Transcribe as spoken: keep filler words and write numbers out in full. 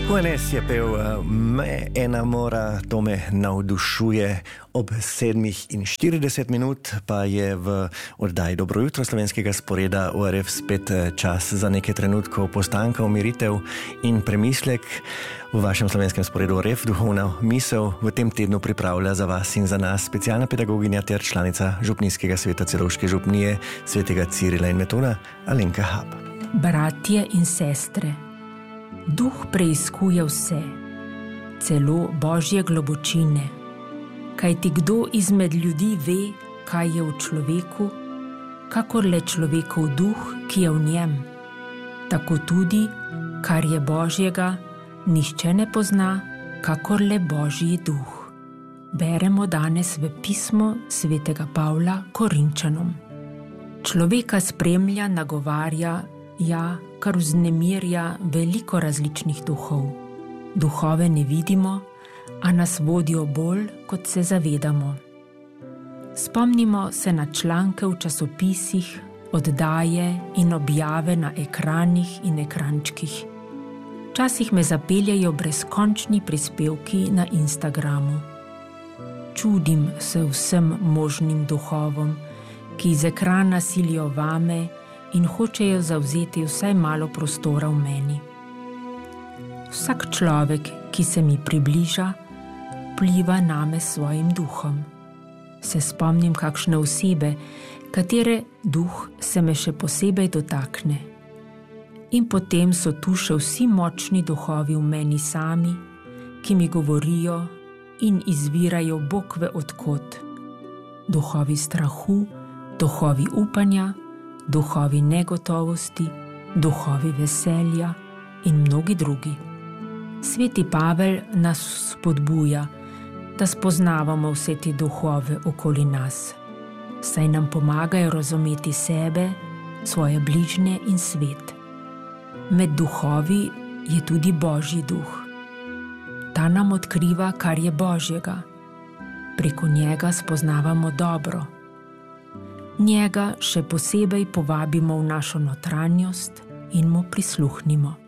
Juanes je pel Me enamora, to me navdušuje. Ob sedmih in štirideset minut pa je v oddaji Dobro jutro slovenskega sporeda O R F spet čas za nekaj trenutkov postanka, umiritev in premislek. V vašem slovenskem sporedu O R F duhovna misel v tem tednu pripravlja za vas in za nas specialna pedagoginja ter članica župnijskega sveta Celovške župnije svetega Cirila in Metona Alenka Hab. Bratje in sestre, duh preiskuje vse, celo božje globočine. Kajti kdo izmed ljudi ve, kaj je v človeku, kakor le človekov duh, ki je v njem. Tako tudi, kar je božjega, nihče ne pozna, kakor le božji duh. Beremo danes v pismo svetega Pavla Korinčanom. Človeka spremlja, nagovarja, ja, kar vznemirja veliko različnih duhov. Duhove ne vidimo, a nas vodijo bolj, kot se zavedamo. Spomnimo se na članke v časopisih, oddaje in objave na ekranih in ekrančkih. Včasih me zapeljajo brezkončni prispevki na Instagramu. Čudim se vsem možnim duhovom, ki iz ekrana silijo vame in hočejo zavzeti vsaj malo prostora v meni. Vsak človek, ki se mi približa, vpliva name s svojim duhom. Se spomnim kakšne osebe, katere duh se me še posebej dotakne. In potem so tu še vsi močni duhovi v meni sami, ki mi govorijo in izvirajo Bog ve odkot. Duhovi strahu, duhovi upanja, duhovi negotovosti, duhovi veselja in mnogi drugi. Sveti Pavel nas spodbuja, da spoznavamo vse te duhove okoli nas, saj nam pomagajo razumeti sebe, svoje bližnje in svet. Med duhovi je tudi Božji duh. Ta nam odkriva, kar je Božjega. Preko njega spoznavamo dobro. Njega še posebej povabimo v našo notranjost in mu prisluhnimo.